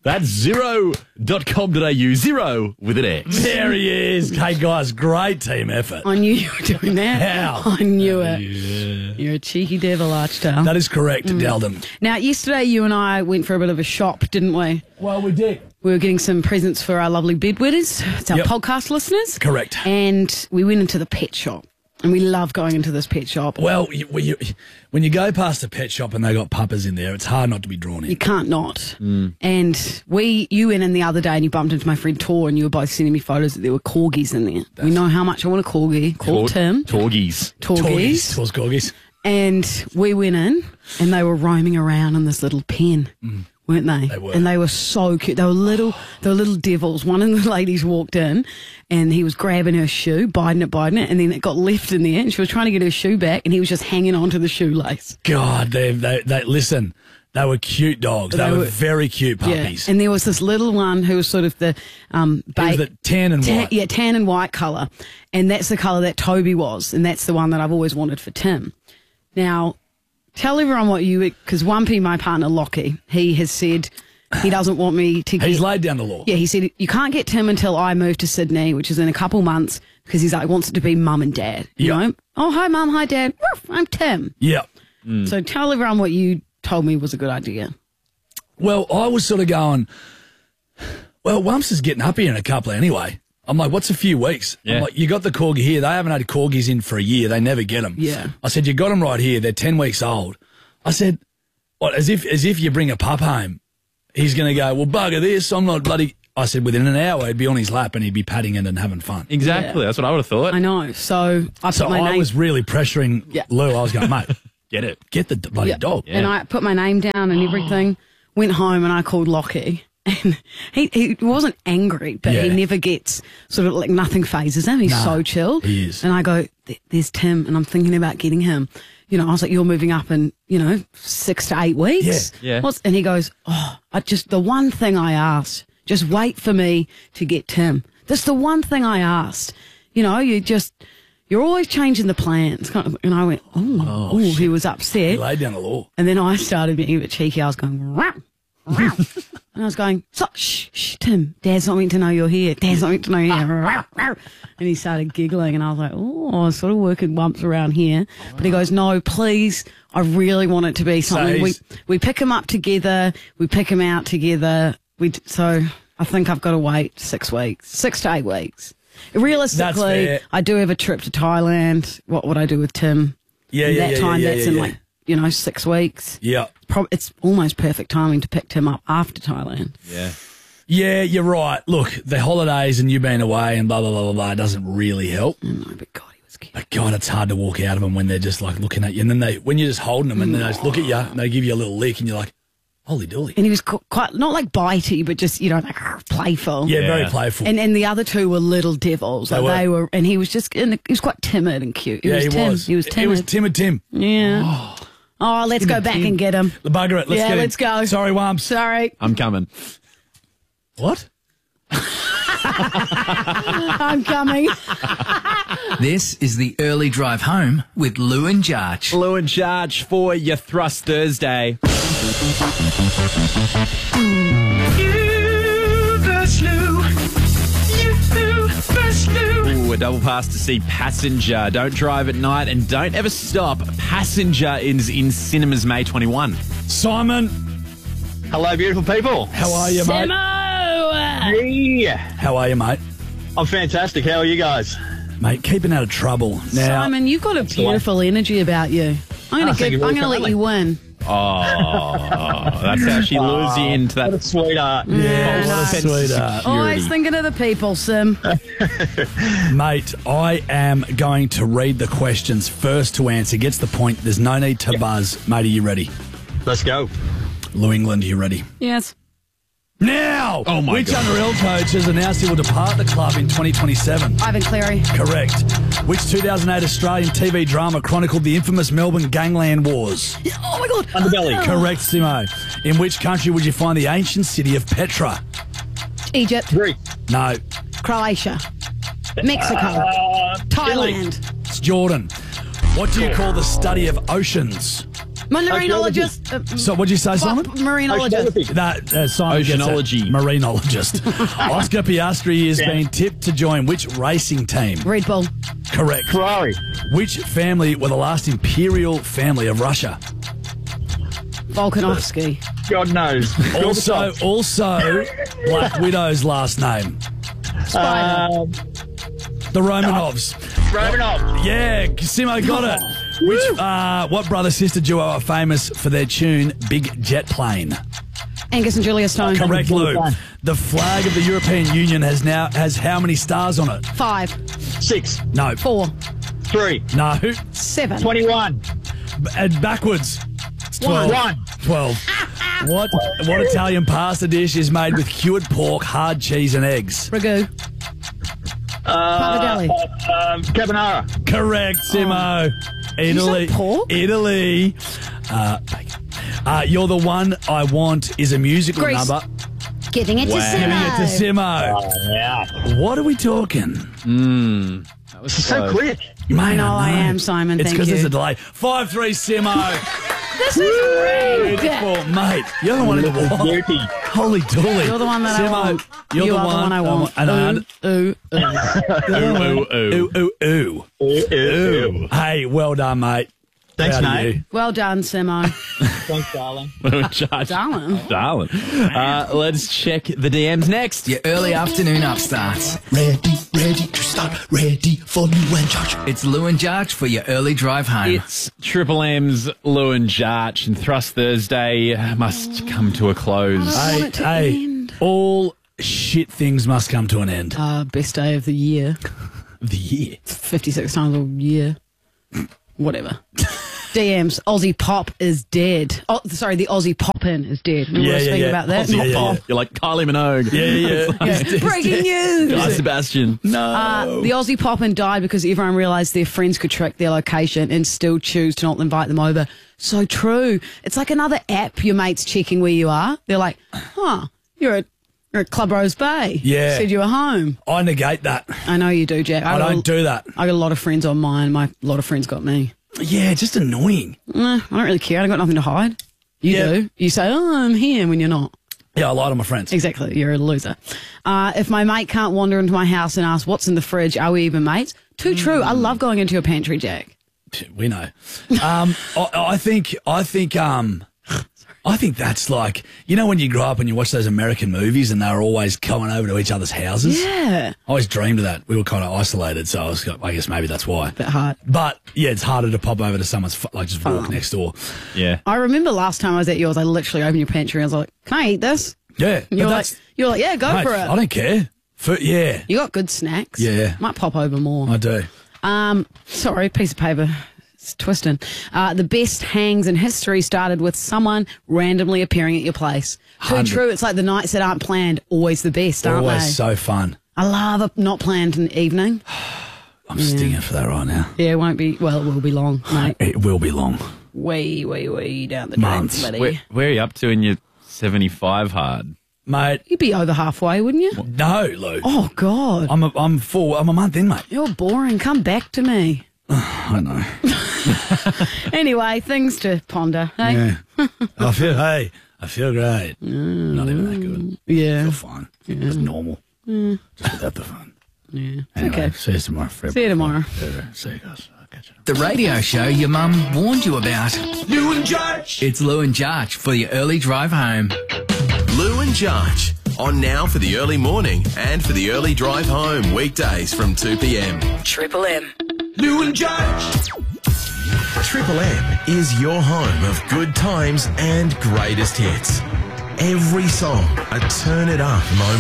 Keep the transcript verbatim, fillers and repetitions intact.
That's zero dot com dot a u, zero with an X. There he is. Hey, guys, great team effort. I knew you were doing that. How? I knew it. Yeah. You're a cheeky devil, Archdale. That is correct, mm. Deldon. Now, yesterday you and I went for a bit of a shop, didn't we? Well, we did. We were getting some presents for our lovely bedwetters. It's our Yep. podcast listeners. Correct. And we went into the pet shop. And we love going into this pet shop. Well, you, when, you, when you go past a pet shop and they got puppas in there, it's hard not to be drawn in. You can't not. Mm. And we, you went in the other day and you bumped into my friend Tor and you were both sending me photos that there were corgis in there. That's we know how much I want a corgi. Call Tor- Tim. Torgies. Torgies. Torgies. Corgis. And we went in and they were roaming around in this little pen. Mm. Weren't they? They were. And they were so cute. They were little, they were little devils. One of the ladies walked in and he was grabbing her shoe, biting it, biting it, and then it got left in there and she was trying to get her shoe back and he was just hanging onto the shoelace. God, they, they, they listen, they were cute dogs. They, They were, were- very cute puppies. Yeah. And there was this little one who was sort of the um, It was ba- the tan and tan, white. yeah, tan and white colour, and that's the colour that Toby was, and that's the one that I've always wanted for Tim. Now, tell everyone what you, because Wumpy, my partner Lockie, he has said he doesn't want me to get. He's laid down the law. Yeah, he said you can't get Tim until I move to Sydney, which is in a couple months, because he's like wants it to be mum and dad. You Yeah. know? Oh, hi mum, hi dad. Woof, I'm Tim. Yeah. So tell everyone what you told me was a good idea. Well, I was sort of going, well, Wumps is getting up here in a couple anyway. I'm like, what's a few weeks? Yeah. I'm like, you got the corgi here. They haven't had corgis in for a year. They never get them. Yeah. I said, you got them right here. They're ten weeks old. I said, what, as if as if you bring a pup home, he's going to go, well, bugger this. I'm not bloody... I said, within an hour, he'd be on his lap and he'd be patting it and having fun. Exactly. Yeah. That's what I would have thought. I know. So I put So my I name. was really pressuring Yeah. Lou. I was going, mate, Get it. get the d- bloody Yeah. dog. And I put my name down and everything. Went home and I called Lockie. And he, he wasn't angry, but he Yeah. never gets sort of like nothing phases him. He's Nah, so chill. he is. And I go, "There- there's Tim, and I'm thinking about getting him. You know, I was like, you're moving up in, you know, six to eight weeks. Yeah. Yeah. What's, and he goes, oh, I just, the one thing I asked, just wait for me to get Tim. That's the one thing I asked. You know, you just, you're always changing the plans. Kind of, and I went, oh, oh, he was upset. He laid down the law. And then I started being a bit cheeky. I was going, "Row, row." And I was going, "Stop, shh, shh, Tim, Dad's not meant to know you're here. Dad's not meant to know you're here." Row, row. And he started giggling, and I was like, oh, I was sort of working bumps around here. But he goes, no, please, I really want it to be something. We he's- we pick him up together, we pick him out together. We d- So I think I've got to wait six weeks, six to eight weeks. Realistically, fair. I do have a trip to Thailand. What would I do with Tim? Yeah, And yeah, that yeah, time, yeah, that's yeah, in yeah. like, you know, six weeks. Yeah. Prob- it's almost perfect timing to pick him up after Thailand. Yeah. Yeah, you're right. Look, the holidays and you being away and blah, blah, blah, blah, blah doesn't really help. No, but God, he was cute. But God, it's hard to walk out of them when they're just like looking at you. And then they, when you're just holding them and then they just look at you and they give you a little lick and you're like, holy dooly. And he was qu- quite, not like bitey, but just, you know, like playful. Yeah, very Yeah. playful. And and the other two were little devils. They Like were. they were, and he was just, and he was quite timid and cute. He yeah, was he tim- was. He was timid. He was timid Tim. Yeah. Oh, let's go back and get him. The bugger it. Let's Yeah, get him. let's go. Sorry, Wumps. Sorry, I'm coming. What? I'm coming. This is the early drive home with Lou and Jarch. Lou and Charge for your Thrust Thursday. Ooh, a double pass to see Passenger. Don't drive at night and don't ever stop. Passenger is in cinemas May twenty-first. Simon, Hello, beautiful people. how are you, mate? Simo! Hey, How are you, mate? I'm fantastic. How are you guys? Mate, keeping out of trouble. Now, Simon, you've got a the one. beautiful energy about you. I'm Oh, gonna thank give, you I'm very gonna let kindly. you win. Oh, that's how she lures you into What a that. sweetheart. yeah, no. what a sense of sweetheart. Always thinking of the people, Sim. Mate, I am going to read the questions first to answer. Gets the point. There's no need to buzz. Mate, are you ready? Let's go. Lou England, are you ready? Yes. Now! Oh, my Which God. Unreal coach has announced he will depart the club in twenty twenty-seven? Ivan Cleary. Correct. Which two thousand eight Australian T V drama chronicled the infamous Melbourne Gangland Wars? Oh my God. Underbelly. Correct, Simo. In which country would you find the ancient city of Petra? Egypt. Greek. No, Croatia. Mexico. Uh, Thailand. it's Jordan. What do you call the study of oceans? Marinologist. Uh, So what'd you say, Simon? Marinologist. Oceanography. That uh, Simon gets it. Oceanology. Marinologist. Oscar Piastri is Yeah. being tipped to join which racing team? Red Bull. Correct. Ferrari. Which family were the last imperial family of Russia? Volkanovski. God knows. Also, also Black Widow's last name. Spider. Um, The Romanovs. Romanov. Yeah, Simo got it. Which uh, what brother sister duo are famous for their tune "Big Jet Plane"? Angus and Julia Stone. Correct, Lou. The flag of the European Union has now has how many stars on it? Five. Six. No, Four. Three. no, Seven. Twenty-one. B- and backwards. It's twelve. One. Twelve. What what Italian pasta dish is made with cured pork, hard cheese, and eggs? Ragu. Pappardelle. Um, carbonara. Correct, Simo. Italy. say pork? Italy. Uh, uh, You're the One I Want is a musical Grease. number. Giving it to Wow. Simo. Giving it to Simo. Oh, yeah. What are we talking? That was So close. quick. I know I am, Simon. It's Thank because you. there's a delay. five three, Simo. This is rigged. Beautiful, mate. You're the one in the Beauty. Holy dooly. You're the one that Simo, I want. You're you the are one, the one I want. And I ooh, ooh, ooh. Ooh, ooh, ooh. Ooh, ooh, ooh. Ooh, ooh, ooh. Hey, well done, mate. Thanks, Proud of mate. you. Well done, Simo. Thanks, darling. Darling. Darling. Uh, let's check the D Ms next. Your early afternoon upstarts. Ready, ready to start, ready for Lou and George. It's Lou and Jarch for your early drive home. It's Triple M's Lou and Jarch, and Thrust Thursday must come to a close. I Hey, want it to hey, end. all shit things must come to an end. Uh, best day of the year. The year. fifty-six times a year. Whatever. D Ms. Aussie Pop is dead. Oh, sorry, the Aussie Pop-In is dead. We Yeah, were yeah, speaking yeah. about that. Aussie Not yeah, Pop. yeah. You're like Kylie Minogue. Yeah, yeah, yeah. Yeah. Breaking news. Guy Sebastian. No. Uh, the Aussie Pop-In died because everyone realised their friends could track their location and still choose to not invite them over. So true. It's like another app your mate's checking where you are. They're like, huh, you're at, you're at Club Rose Bay. Yeah. Said you were home. I negate that. I know you do, Jack. I got don't a, do that. I got a lot of friends on mine. My a lot of friends got me. Yeah, just annoying. Eh, I don't really care. I got nothing to hide. You Yeah. do. You say, oh, I'm here when you're not. Yeah, I lie to my friends. Exactly. You're a loser. Uh, if my mate can't wander into my house and ask what's in the fridge, are we even mates? Too true. I love going into your pantry, Jack. We know. Um, I, I think. I think. Um, I think that's like, you know, when you grow up and you watch those American movies and they're always going over to each other's houses. Yeah. I always dreamed of that. We were kind of isolated, so I was. I guess maybe that's why. Bit hard. But yeah, it's harder to pop over to someone's f- like just walk next door. Yeah. I remember last time I was at yours, I literally opened your pantry and I was like, can I eat this? Yeah, but You're like, that's you're like, yeah, go mate, for it. I don't care. For, yeah, You got good snacks. Yeah. Might pop over more. I do. Um, sorry, piece of paper. It's twisting. Uh, the best hangs in history started with someone randomly appearing at your place. Too Hundred. true. It's like the nights that aren't planned, always the best, aren't Always they? so fun. I love a not planned an evening. I'm stinging for that right now. Yeah, it won't be, well, it will be long, mate. It will be long. Way, way, way down the Months. drain, buddy. Where, where are you up to in your seventy-five hard? Mate, You'd be over halfway, wouldn't you? no, Lou. Oh, God. I'm a, I'm full. I'm a month in, mate. You're boring. Come back to me. I know. Anyway, things to ponder. Hey? Yeah. I feel. Hey, I feel great. Not even that good. I Yeah. feel fine. Just normal. Just without the fun. Yeah. It's Anyway, okay. see you tomorrow. For See you tomorrow. Yeah, see you guys. I'll catch you. The radio show your mum warned you about. Lou and George. It's Lou and Jarch for your early drive home. Lou and George. On now for the early morning and for the early drive home weekdays from two p.m. Triple M. Lou and George. Triple M is your home of good times and greatest hits. Every song a turn it up moment.